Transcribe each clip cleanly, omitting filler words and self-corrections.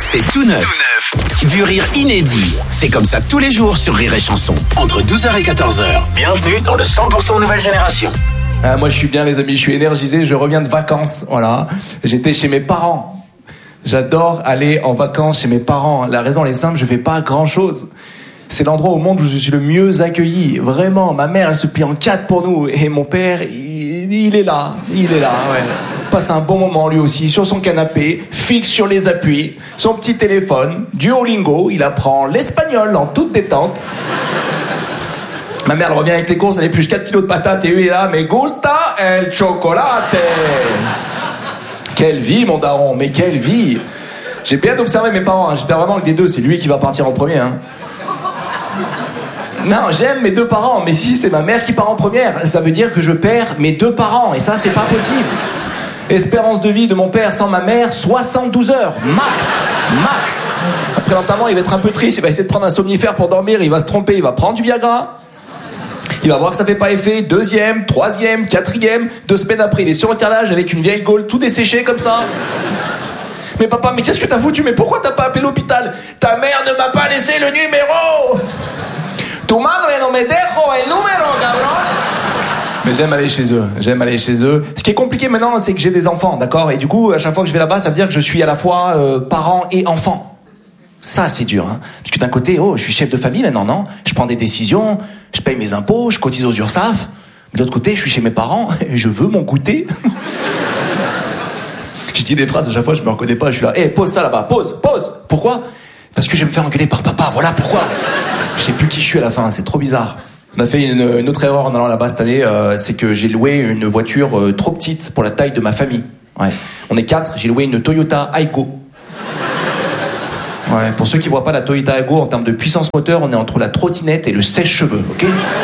C'est tout neuf. Du rire inédit. C'est comme ça tous les jours sur Rire et Chanson. Entre 12h et 14h. Bienvenue dans le 100% nouvelle génération. Moi je suis bien les amis, je suis énergisé, je reviens de vacances, voilà. J'étais chez mes parents. J'adore aller en vacances chez mes parents. La raison elle est simple, je fais pas grand chose. C'est l'endroit au monde où je suis le mieux accueilli. Vraiment, ma mère elle se plie en 4 pour nous. Et mon père, il est là, ouais. Passe un bon moment lui aussi, sur son canapé, fixe sur les appuis, son petit téléphone, Duolingo, il apprend l'espagnol en toute détente. Ma mère elle revient avec les courses, elle épluche 4 kilos de patates et lui est là, me gusta el chocolate. Quelle vie mon daron, mais quelle vie. J'ai bien observé mes parents, j'espère vraiment que des deux, c'est lui qui va partir en premier. Non, j'aime mes 2 parents, mais si c'est ma mère qui part en première, ça veut dire que je perds mes 2 parents, et ça c'est pas possible. Espérance de vie de mon père sans ma mère, 72 heures, max. Après l'enterrement, il va être un peu triste, il va essayer de prendre un somnifère pour dormir, il va se tromper, il va prendre du Viagra. Il va voir que ça fait pas effet, 2e, 3e, 4e, 2 semaines après, il est sur le carrelage avec une vieille gaule tout desséchée comme ça. Mais papa, mais qu'est-ce que t'as foutu? Mais pourquoi t'as pas appelé l'hôpital? Ta mère ne m'a pas laissé le numéro. Tu madre no me dejo el número, cabrón. Mais j'aime aller chez eux. Ce qui est compliqué maintenant, c'est que j'ai des enfants, d'accord? Et du coup, à chaque fois que je vais là-bas, ça veut dire que je suis à la fois parent et enfant. Ça, c'est dur, hein. Parce que d'un côté, je suis chef de famille maintenant, non? Je prends des décisions, je paye mes impôts, je cotise aux URSSAF. Mais de l'autre côté, je suis chez mes parents et je veux mon goûter. Je dis des phrases, à chaque fois, je me reconnais pas. Je suis là, pose ça là-bas, pose. Pourquoi? Parce que je vais me faire engueuler par papa, voilà pourquoi. Je sais plus qui je suis à la fin, c'est trop bizarre. On a fait une autre erreur en allant là-bas cette année, c'est que j'ai loué une voiture trop petite pour la taille de ma famille. Ouais. On est 4, j'ai loué une Toyota Aygo. Ouais, pour ceux qui voient pas la Toyota Aygo, en termes de puissance moteur, on est entre la trottinette et le sèche-cheveux, ok?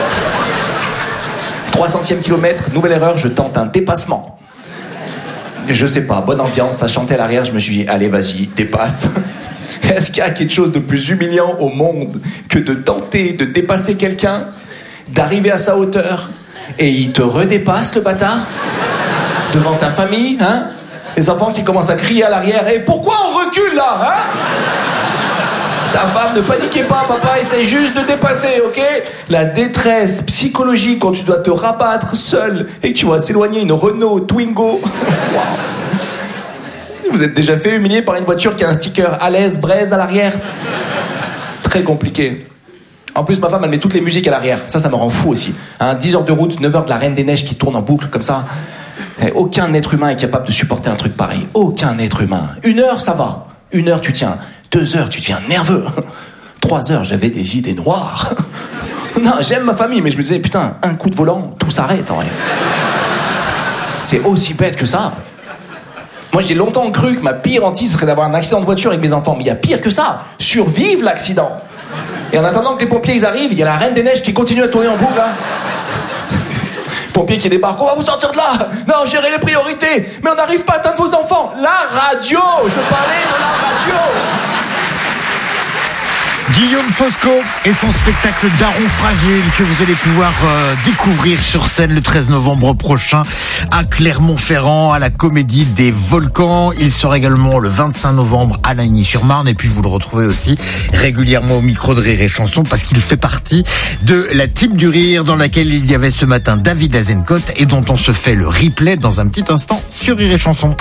300e kilomètre, nouvelle erreur, je tente un dépassement. Je sais pas, bonne ambiance, ça chantait à l'arrière, je me suis dit, allez vas-y, dépasse. Est-ce qu'il y a quelque chose de plus humiliant au monde que de tenter de dépasser quelqu'un, d'arriver à sa hauteur, et il te redépasse, le bâtard, devant ta famille, hein? Les enfants qui commencent à crier à l'arrière, pourquoi on recule là, hein? Ta femme, ne paniquez pas, papa essaye juste de dépasser, ok? La détresse psychologique quand tu dois te rabattre seul et que tu vas s'éloigner une Renault Twingo. Wow. Vous êtes déjà fait humilier par une voiture qui a un sticker Alès, Braise à l'arrière? Très compliqué. En plus, ma femme, elle met toutes les musiques à l'arrière. Ça me rend fou aussi. 10 heures de route, 9 heures de la Reine des Neiges qui tourne en boucle comme ça. Et aucun être humain est capable de supporter un truc pareil. Aucun être humain. 1 heure, ça va. 1 heure, tu tiens. 2 heures, tu deviens nerveux. 3 heures, j'avais des idées noires. Non, j'aime ma famille, mais je me disais, putain, un coup de volant, tout s'arrête en vrai. C'est aussi bête que ça. Moi, j'ai longtemps cru que ma pire hantise serait d'avoir un accident de voiture avec mes enfants. Mais il y a pire que ça. Survivre l'accident. Et en attendant que les pompiers ils arrivent, il y a la Reine des Neiges qui continue à tourner en boucle, là. Pompiers qui débarquent, on va vous sortir de là. Non, gérez les priorités. Mais on n'arrive pas à atteindre vos enfants. La radio. Je parlais de la radio. Guillaume Fosco et son spectacle Daron Fragile que vous allez pouvoir découvrir sur scène le 13 novembre prochain à Clermont-Ferrand à la Comédie des Volcans. Il sera également le 25 novembre à Lagny-sur-Marne et puis vous le retrouvez aussi régulièrement au micro de Rire et Chanson parce qu'il fait partie de la team du rire dans laquelle il y avait ce matin David Azencote et dont on se fait le replay dans un petit instant sur Rire et Chanson.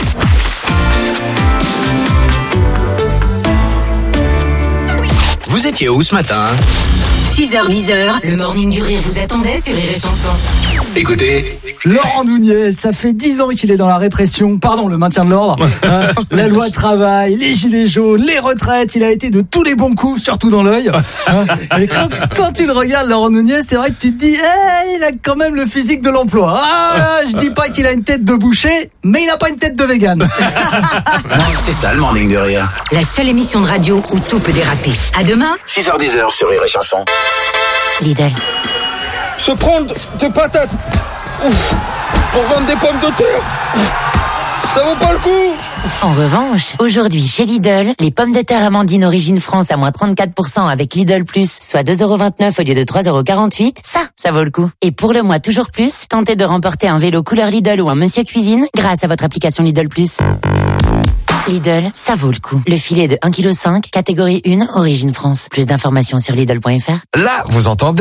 Vous étiez où ce matin? 6h, 10h, le morning du rire vous attendait sur Rire et Chanson. Écoutez. Laurent Nunez, ça fait 10 ans qu'il est dans la répression, le maintien de l'ordre, la loi travail, les gilets jaunes, les retraites, il a été de tous les bons coups, surtout dans l'œil. Et quand tu le regardes, Laurent Nunez, c'est vrai que tu te dis, il a quand même le physique de l'emploi. Je dis pas qu'il a une tête de boucher, mais il a pas une tête de vegan. C'est ça le morning de rire. La seule émission de radio où tout peut déraper. À demain. 6h-10h sur Rire et Chanson. Lidl. Se prendre des patates pour vendre des pommes de terre, ça vaut pas le coup. En revanche, aujourd'hui chez Lidl, les pommes de terre Amandine Origine France à moins 34% avec Lidl Plus, soit 2,29€ au lieu de 3,48€, ça vaut le coup. Et pour le mois toujours plus, tentez de remporter un vélo couleur Lidl ou un Monsieur Cuisine grâce à votre application Lidl Plus. Lidl, ça vaut le coup. Le filet de 1,5 kg, catégorie 1, origine France. Plus d'informations sur Lidl.fr. Là, vous entendez ?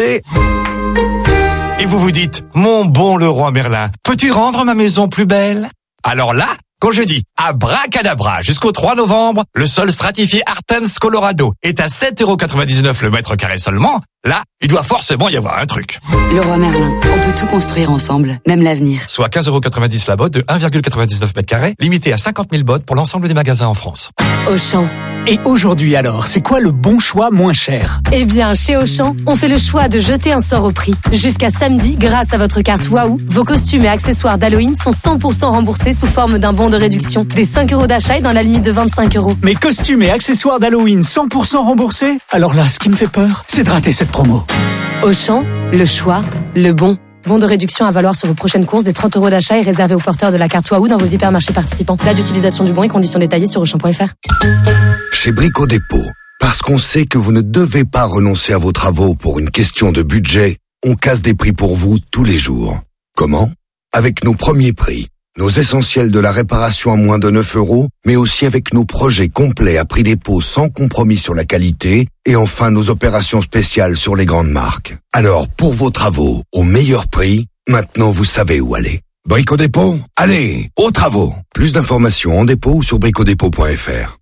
Et vous vous dites, mon bon Leroy Merlin, peux-tu rendre ma maison plus belle ? Alors là, quand je dis abracadabra jusqu'au 3 novembre, le sol stratifié Artens Colorado est à 7,99€ le mètre carré seulement. Là, il doit forcément y avoir un truc. Leroy Merlin, on peut tout construire ensemble, même l'avenir. Soit 15,90€ la botte de 1,99 mètres carrés, limité à 50 000 bottes pour l'ensemble des magasins en France. Auchan. Et aujourd'hui alors, c'est quoi le bon choix moins cher ? Eh bien, chez Auchan, on fait le choix de jeter un sort au prix. Jusqu'à samedi, grâce à votre carte Waouh, vos costumes et accessoires d'Halloween sont 100% remboursés sous forme d'un bon de réduction. Des 5€ d'achat et dans la limite de 25€. Mes costumes et accessoires d'Halloween 100% remboursés ? Alors là, ce qui me fait peur, c'est de rater cette promo. Auchan, le choix, le bon. Bon de réduction à valoir sur vos prochaines courses. Des 30€ d'achat est réservé aux porteurs de la carte Waouh dans vos hypermarchés participants. Date d'utilisation du bon et conditions détaillées sur Auchan.fr. Chez Brico Dépôt, parce qu'on sait que vous ne devez pas renoncer à vos travaux pour une question de budget, on casse des prix pour vous tous les jours. Comment ? Avec nos premiers prix, nos essentiels de la réparation à moins de 9€, mais aussi avec nos projets complets à prix dépôt sans compromis sur la qualité, et enfin nos opérations spéciales sur les grandes marques. Alors, pour vos travaux, au meilleur prix, maintenant vous savez où aller. Brico Dépôt, allez, aux travaux. Plus d'informations en dépôt ou sur bricodépôt.fr.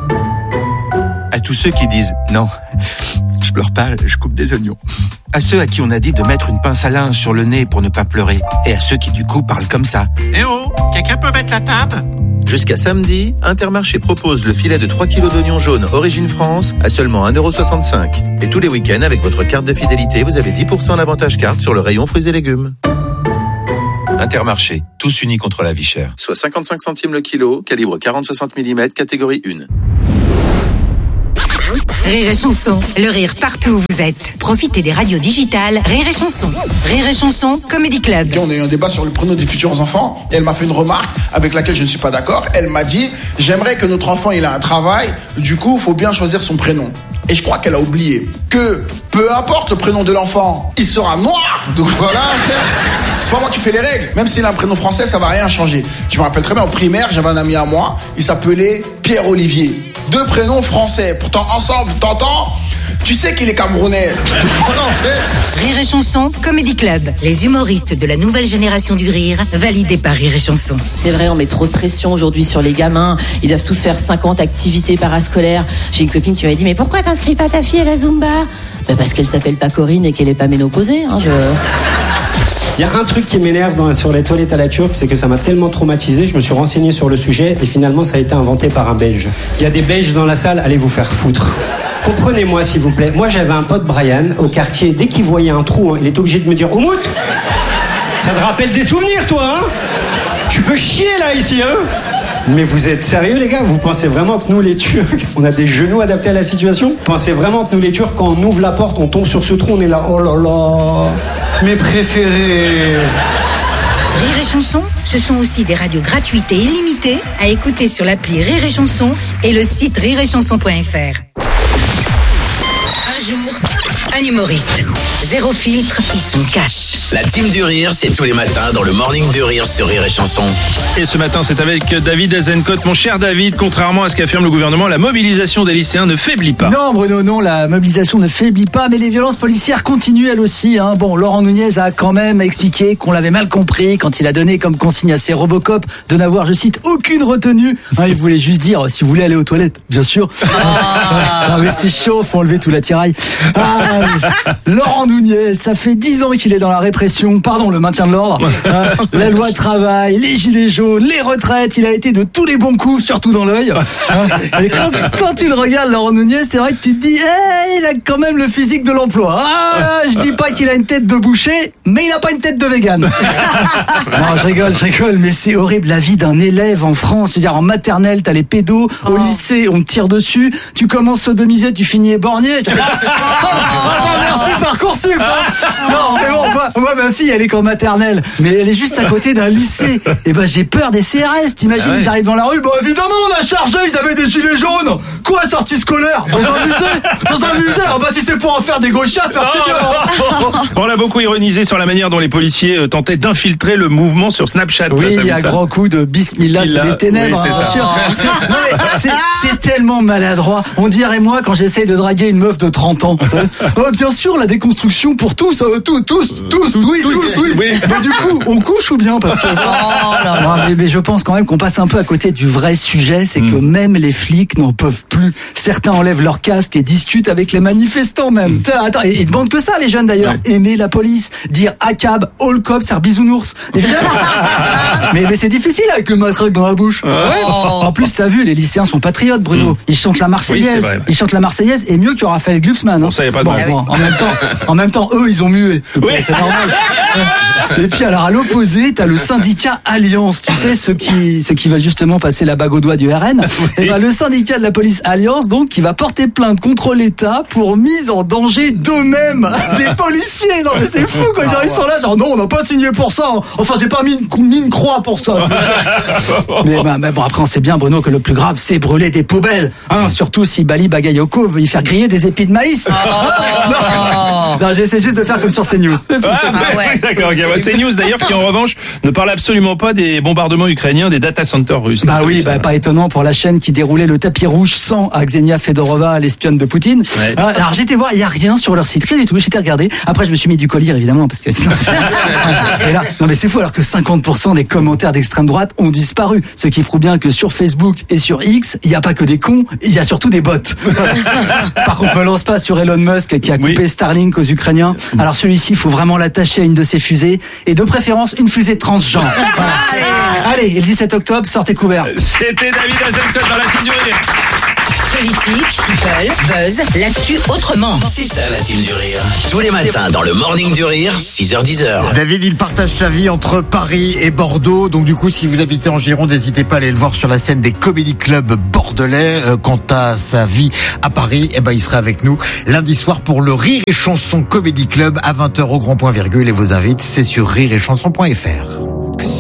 À tous ceux qui disent « Non, je pleure pas, je coupe des oignons ». À ceux à qui on a dit de mettre une pince à linge sur le nez pour ne pas pleurer. Et à ceux qui du coup parlent comme ça. « Eh oh, quelqu'un peut mettre la table ?» Jusqu'à samedi, Intermarché propose le filet de 3 kg d'oignons jaunes Origine France à seulement 1,65€. Et tous les week-ends, avec votre carte de fidélité, vous avez 10% d'avantage carte sur le rayon fruits et légumes. Intermarché, tous unis contre la vie chère. Soit 55 centimes le kilo, calibre 40-60 mm, catégorie 1. Rire et Chanson, le rire partout où vous êtes. Profitez des radios digitales Rire et Chanson. Rire et Chanson, Comedy Club. On a eu un débat sur le prénom des futurs enfants et elle m'a fait une remarque avec laquelle je ne suis pas d'accord. Elle m'a dit, j'aimerais que notre enfant il a un travail, du coup il faut bien choisir son prénom. Et je crois qu'elle a oublié que peu importe le prénom de l'enfant, il sera noir. Donc voilà, c'est pas moi qui fais les règles. Même s'il a un prénom français, ça va rien changer. Je me rappelle très bien, en primaire, j'avais un ami à moi, il s'appelait Pierre-Olivier. 2 prénoms français, pourtant ensemble, t'entends ? Tu sais qu'il est camerounais. Voilà, en fait. Rire et Chanson, Comedy Club. Les humoristes de la nouvelle génération du rire, validés par Rire et Chanson. C'est vrai, on met trop de pression aujourd'hui sur les gamins. Ils doivent tous faire 50 activités parascolaires. J'ai une copine qui m'avait dit, mais pourquoi t'inscris pas ta fille à la Zumba ? Parce qu'elle s'appelle pas Corinne et qu'elle est pas ménopausée. Il y a un truc qui m'énerve sur les toilettes à la turque, c'est que ça m'a tellement traumatisé, je me suis renseigné sur le sujet et finalement ça a été inventé par un Belge. Il y a des Belges dans la salle, allez vous faire foutre. Comprenez-moi s'il vous plaît, moi j'avais un pote Brian au quartier, dès qu'il voyait un trou, il était obligé de me dire « Oumout, ça te rappelle des souvenirs toi, hein ? Tu peux chier là ici, hein ?» Mais vous êtes sérieux les gars ? Vous pensez vraiment que nous les Turcs, on a des genoux adaptés à la situation ? Vous pensez vraiment que nous les Turcs, quand on ouvre la porte, on tombe sur ce trou, on est là, oh là là, mes préférés. Rire et Chanson, ce sont aussi des radios gratuites et illimitées à écouter sur l'appli Rire et Chanson et le site rireetchanson.fr. Un jour, un humoriste. Zéro filtre, ils sont cash. La team du rire, c'est tous les matins dans le Morning du Rire sur Rire et Chanson. Et ce matin, c'est avec David Azencott. Mon cher David, contrairement à ce qu'affirme le gouvernement, la mobilisation des lycéens ne faiblit pas. Non Bruno, non, la mobilisation ne faiblit pas, mais les violences policières continuent elles aussi. Bon, Laurent Nunez a quand même expliqué qu'on l'avait mal compris quand il a donné comme consigne à ses Robocop de n'avoir, je cite, aucune retenue. Il voulait juste dire, si vous voulez aller aux toilettes, bien sûr. Non mais c'est chaud, faut enlever tout l'attirail. Laurent Nunez, ça fait 10 ans qu'il est dans la répression, le maintien de l'ordre, la loi travail, les gilets jaunes, les retraites, il a été de tous les bons coups, surtout dans l'œil. Et quand tu le regardes, Laurent Nunez, c'est vrai que tu te dis, il a quand même le physique de l'emploi. Je dis pas qu'il a une tête de boucher, mais il a pas une tête de vegan. Non, je rigole, mais c'est horrible la vie d'un élève en France. C'est-à-dire en maternelle, t'as les pédos, au lycée, on te tire dessus, tu commences sodomisé, tu finis éborgné. Merci Parcoursup. Non, mais bon, moi, ma fille, elle est qu'en maternelle, mais elle est juste à côté d'un lycée. Et ben, j'ai peur des CRS. T'imagines, ils arrivent dans la rue. Bon, évidemment, on a chargé. Ils avaient des gilets jaunes. Quoi, sortie scolaire? Dans un musée. Ah bah, si c'est pour en faire des gauchasses, merci bien. On a beaucoup ironisé sur la manière dont les policiers tentaient d'infiltrer le mouvement sur Snapchat. Oui, il y a grand coup de bismillah, c'est les ténèbres, oui, c'est bien ça. sûr. C'est tellement maladroit. On dirait moi quand j'essaye de draguer une meuf de 30 ans. Bien sûr, la déconstruction pour tous, tous. Mais du coup, on couche ou bien? Parce que mais je pense quand même qu'on passe un peu à côté du vrai sujet, c'est que même les flics n'en peuvent plus. Certains enlèvent leur casque et discutent avec les manifestants même. Attends, et ils demandent que ça, les jeunes d'ailleurs. Aimer la police, dire ACAB, all cops, c'est bisounours. Évidemment. mais c'est difficile avec le matraque dans la bouche. En plus, t'as vu, les lycéens sont patriotes, Bruno. Ils chantent la Marseillaise. Oui, ils chantent la Marseillaise et mieux que Raphaël Glucksmann. Bon, ça y a pas de mal. En même temps, eux, ils ont mué. Oui. C'est normal. Et puis, alors, à l'opposé, t'as le syndicat Alliance. Tu sais, ceux qui veulent justement passer la bague au doigt du RN. Et ben, le syndicat de la police Alliance, donc, qui va porter plainte contre l'État pour mise en danger d'eux-mêmes des policiers. Non, mais c'est fou, quoi. Ils sont là, genre, non, on n'a pas signé pour ça. Enfin, j'ai pas mis une croix pour ça. mais bon, après, on sait bien, Bruno, que le plus grave, c'est brûler des poubelles. Surtout si Bali Bagayoko veut y faire griller des épis de maïs. Non, j'essaie juste de faire comme sur CNews. D'accord, okay. CNews d'ailleurs qui en revanche ne parle absolument pas des bombardements ukrainiens des data centers russes. Bah oui, pas étonnant pour la chaîne qui déroulait le tapis rouge sans à Ksenia Fedorova, l'espionne de Poutine. Ouais. Alors j'étais voir, il y a rien sur leur site, rien du tout. J'étais regardé. Après je me suis mis du collier évidemment parce que sinon... Et là, non mais c'est fou alors que 50% des commentaires d'extrême droite ont disparu. Ce qui prouve bien que sur Facebook et sur X, il n'y a pas que des cons, il y a surtout des bots. Par contre, me lance pas sur Elon Musk qui a coupé Starlink aux Ukrainiens. Alors celui-ci, il faut vraiment l'attacher à une de ses fusées et de préférence une fusée transgenre. Allez, le 17 octobre, sortez couverts. C'était David Azencott dans la team du rire. Politique, people, buzz, l'actu autrement. C'est ça la team du rire. Tous les matins dans le Morning du Rire, 6h-10h. David, il partage sa vie entre Paris et Bordeaux. Donc du coup, si vous habitez en Gironde, n'hésitez pas à aller le voir sur la scène des comedy clubs bordelais. Quant à sa vie à Paris, il sera avec nous lundi soir pour le Rire et Chanson Comedy Club à 20h au Grand Point Virgule. Et vos invites, c'est sur rireetchanson.fr.